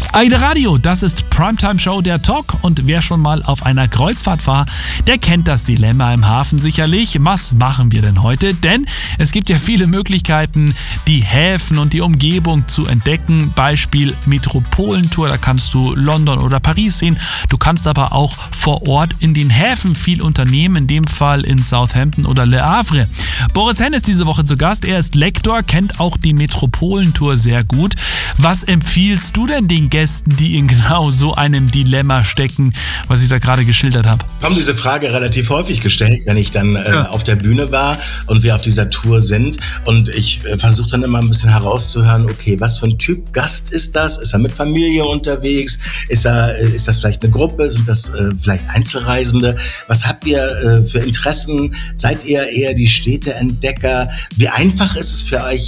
Aida Radio, das ist Primetime Show der Talk, und wer schon mal auf einer Kreuzfahrt war, der kennt das Dilemma im Hafen sicherlich. Was machen wir denn heute? Denn es gibt ja viele Möglichkeiten, die Häfen und die Umgebung zu entdecken. Beispiel Metropolentour, da kannst du London oder Paris sehen. Du kannst aber auch vor Ort in den Häfen viel unternehmen, in dem Fall in Southampton oder Le Havre. Boris Henn ist diese Woche zu Gast. Er ist Lektor, kennt auch die Metropolentour sehr gut. Was empfiehlst du denn den Gästen, die in genau so einem Dilemma stecken, was ich da gerade geschildert habe? Wir haben diese Frage relativ häufig gestellt, wenn ich dann auf der Bühne war und wir auf dieser Tour sind. Und ich versuche dann immer ein bisschen herauszuhören, okay, was für ein Typ Gast ist das? Ist er mit Familie unterwegs? Ist das vielleicht eine Gruppe? Sind das vielleicht Einzelreisende? Was habt ihr für Interessen? Seid ihr eher die Städteentdecker? Wie einfach ist es für euch,